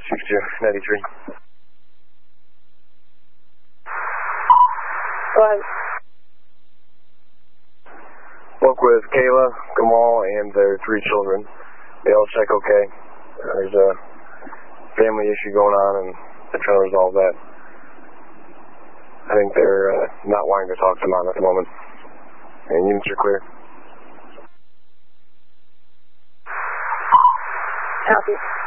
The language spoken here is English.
6293. Go ahead. Spoke with Kayla, Gamal, and their 3 children. They all check okay. There's a family issue going on, and they're trying to resolve that. I think they're not wanting to talk to Mom at the moment. And units are clear. Copy.